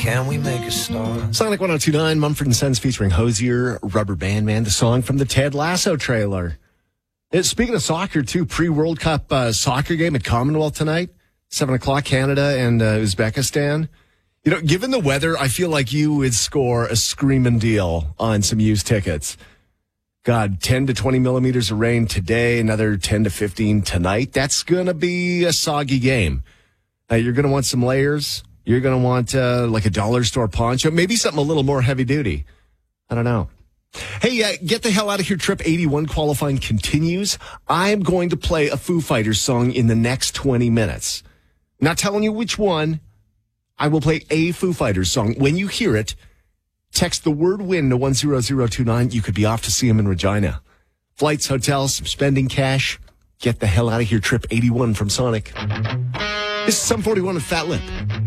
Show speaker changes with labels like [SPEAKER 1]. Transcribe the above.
[SPEAKER 1] can we make a start?
[SPEAKER 2] Sonic 102.9, Mumford & Sons featuring Hosier, Rubber Band Man, the song from the Ted Lasso trailer. Speaking of soccer, too, pre-World Cup soccer game at Commonwealth tonight, 7 o'clock, Canada and Uzbekistan. You know, given the weather, I feel like you would score a screaming deal on some used tickets. God, 10 to 20 millimeters of rain today, another 10 to 15 tonight. That's going to be a soggy game. You're going to want some layers. You're going to want like a dollar store poncho, maybe something a little more heavy duty. I don't know. Hey, Get the Hell Out of Here Trip 81 qualifying continues. I'm going to play a Foo Fighters song in the next 20 minutes. Not telling you which one. I will play a Foo Fighters song. When you hear it, text the word win to 10029. You could be off to see him in Regina. Flights, hotels, some spending cash. Get the Hell Out of Here Trip 81 from Sonic. This is Sum 41 with Fat Lip.